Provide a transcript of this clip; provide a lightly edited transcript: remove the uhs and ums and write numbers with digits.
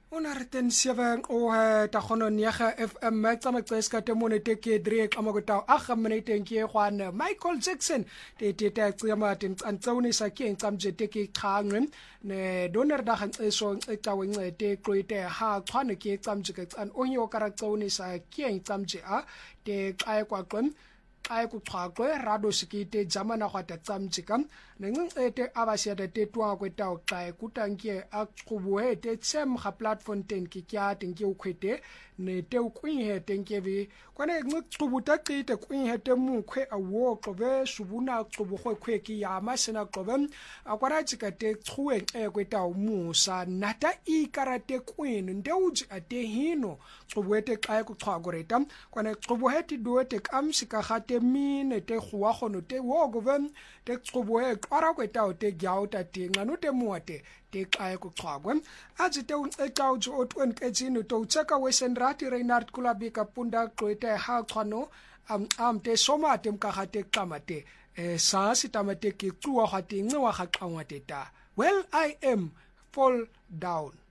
Ona reten 7 o ta khono nyaga FM tsa maqeska te monete ke drek amagota aga minute ke gwana Michael Jackson te ta tsema tin tsantsawni sa ke tsamje te ke khangwe ne doner da han eso etawe ncete qoite ha khwana ke tsamje ke tsan onyo karatsawni sa ke tsamje a te qae kwaqem ay kuchaqwe rado sikite jamana kwata tsamjika nengcete abasiyada tetwa kweta uqaye kutanke aqhubuhe te tsem ga platform ten ke kya tenke ukhwete ne te ukwinhe tenke vi kwane ngcubu taqite kwinhe te mukhwe awo qobe subuna qubu khwe ki ya masena qobe akwara tsika te tsuwe kweta umusa nata ikarate kwin ndeuji ate hino qubwete qaye kuchaqoreta kwane qubuhe ti duete kamsika khate mine te khwa khono te wogoven te tsuboe qara kweta te gyauta te ngano te muate te qaye kuchaqwe athi te unceqa uthi otwen ketsini to ucheka wesenrati Reinhard Kulabika punda qoite ha khano te somate mkagate qamate sa sitamate ke tsuwa khati ncewa ga qangwa teta well I am fall down.